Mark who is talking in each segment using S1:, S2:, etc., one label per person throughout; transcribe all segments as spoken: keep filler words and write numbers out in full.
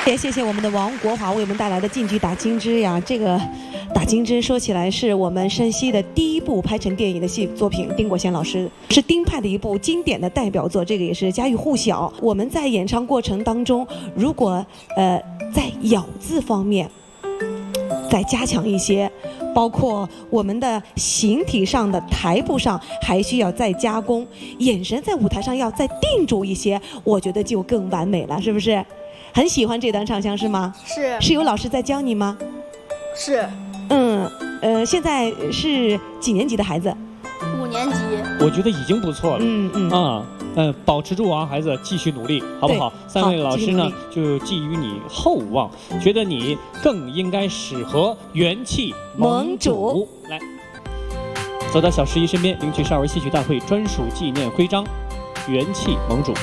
S1: 也谢谢我们的王国华为我们带来的近距打金枝呀。这个打金枝说起来是我们山西的第一部拍成电影的戏作品，丁国贤老师是丁派的一部经典的代表作，这个也是家喻户晓。我们在演唱过程当中，如果呃在咬字方面再加强一些，包括我们的形体上的台步上还需要再加工，眼神在舞台上要再定住一些，我觉得就更完美了，是不是？很喜欢这段唱腔是吗？
S2: 是。是
S1: 有老师在教你吗？
S2: 是。
S1: 嗯，呃，现在是几年级的孩子？
S2: 五年级。
S3: 我觉得已经不错了。
S1: 嗯嗯。
S3: 啊，呃，保持住啊，孩子，继续努力，好不好？三位老师呢，就寄予你厚望，觉得你更应该适合元气盟主。来，走到小十一身边，领取少儿戏曲大会专属纪念徽章，元气盟主。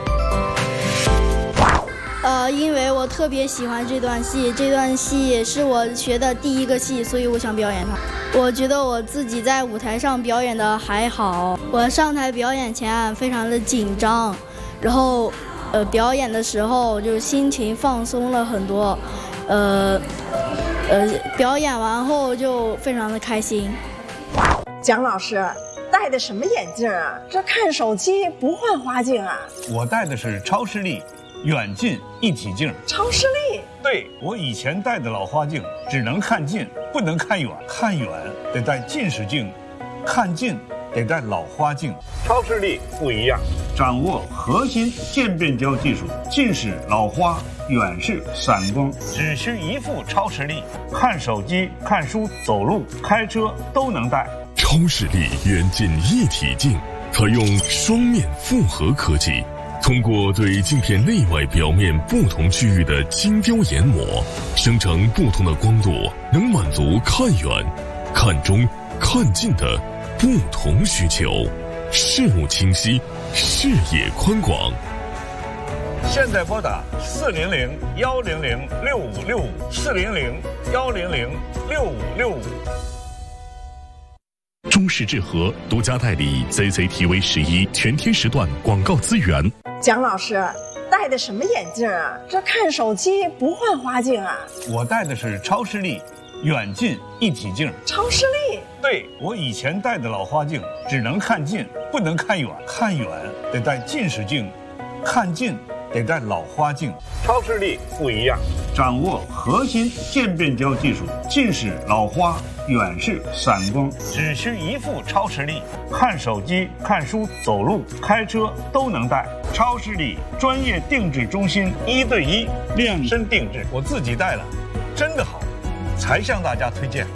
S2: 呃，因为我特别喜欢这段戏，这段戏也是我学的第一个戏，所以我想表演它。我觉得我自己在舞台上表演的还好，我上台表演前非常的紧张，然后，呃，表演的时候就心情放松了很多，呃，呃，表演完后就非常的开心。
S4: 蒋老师戴的什么眼镜啊？这看手机不换花镜啊？
S5: 我戴的是超视力远近一体镜。
S4: 超视力？
S5: 对，我以前戴的老花镜只能看近，不能看远，看远得戴近视镜，看近得戴老花镜。超视力不一样，掌握核心渐变焦技术，近视、老花、远视、散光，只需一副超视力，看手机、看书、走路、开车都能戴。
S6: 超视力远近一体镜采用双面复合科技，通过对镜片内外表面不同区域的精雕研磨，生成不同的光度，能满足看远、看中、看近的不同需求，视物清晰，视野宽广。
S5: 现在拨打四零零幺零零六五六五四零零幺零零六五六五。
S6: 中视智和独家代理 C C T V 十一全天时段广告资源。
S4: 蒋老师戴的什么眼镜啊？这看手机不换花镜啊？
S5: 我戴的是超视力远近一体镜。
S4: 超视力？
S5: 对，我以前戴的老花镜只能看近，不能看远，看远得戴近视镜，看近得戴老花镜。超视力不一样，掌握核心渐变焦技术，近视、老花、远视、散光，只需一副超视力，看手机、看书、走路、开车都能戴。超视力专业定制中心，一对一量身定制，我自己戴了，真的好，才向大家推荐。